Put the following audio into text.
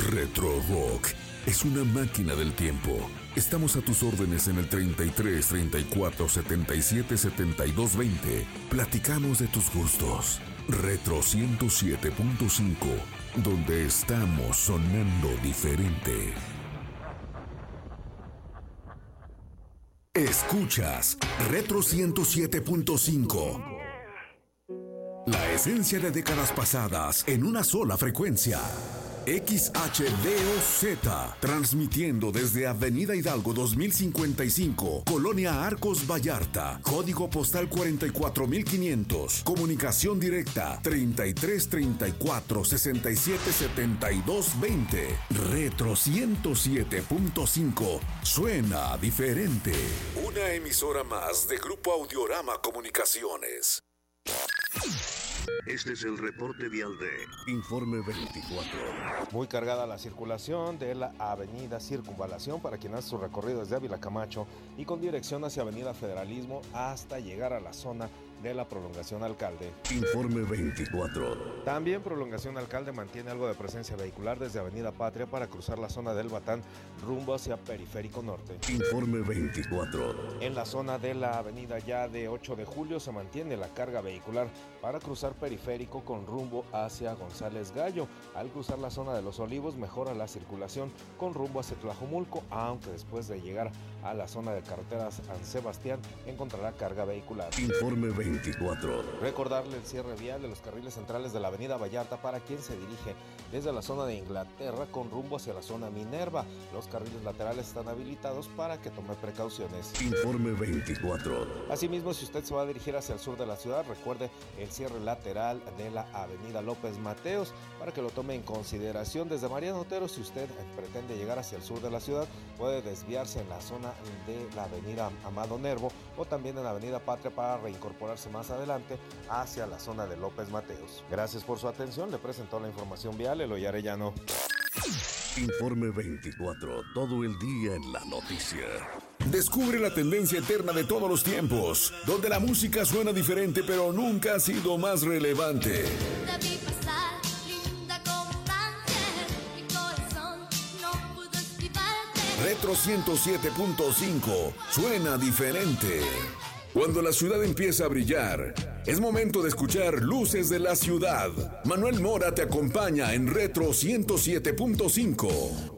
Retro Rock es una máquina del tiempo. Estamos a tus órdenes en el 33 34 77 72 20. Platicamos de tus gustos. Retro 107.5, donde estamos sonando diferente. Escuchas Retro 107.5. La esencia de décadas pasadas en una sola frecuencia. XHDOZ, transmitiendo desde Avenida Hidalgo 2055, Colonia Arcos Vallarta, código postal 44500, comunicación directa 33 34 67 72 20. Retro 107.5, suena diferente. Una emisora más de Grupo Audiorama Comunicaciones. Este es el reporte vial de Informe 24. Muy cargada la circulación de la avenida Circunvalación para quien hace su recorrido desde Ávila Camacho y con dirección hacia avenida Federalismo hasta llegar a la zona de la prolongación Alcalde. Informe 24. También prolongación Alcalde mantiene algo de presencia vehicular desde avenida Patria para cruzar la zona del Batán rumbo hacia Periférico Norte. Informe 24. En la zona de la avenida ya de 8 de julio se mantiene la carga vehicular para cruzar Periférico con rumbo hacia González Gallo. Al cruzar la zona de Los Olivos mejora la circulación con rumbo hacia Tlajomulco, aunque después de llegar a la zona de carreteras San Sebastián encontrará carga vehicular. Informe 24. Recordarle el cierre vial de los carriles centrales de la avenida Vallarta para quien se dirige desde la zona de Inglaterra con rumbo hacia la zona Minerva. Los carriles laterales están habilitados para que tome precauciones. Informe 24. Asimismo, si usted se va a dirigir hacia el sur de la ciudad, recuerde el cierre lateral de la avenida López Mateos para que lo tome en consideración. Desde Mariano Otero, si usted pretende llegar hacia el sur de la ciudad, puede desviarse en la zona de la avenida Amado Nervo o también en la avenida Patria para reincorporarse más adelante hacia la zona de López Mateos. Gracias por su atención. Le presentó la información vial Eloy Arellano. Informe 24. Todo el día en la noticia. Descubre la tendencia eterna de todos los tiempos, donde la música suena diferente pero nunca ha sido más relevante. La vi pasar, linda como un ángel, mi corazón no pudo esquivarte. Retro 107.5, suena diferente. Cuando la ciudad empieza a brillar, es momento de escuchar Luces de la Ciudad. Manuel Mora te acompaña en Retro 107.5.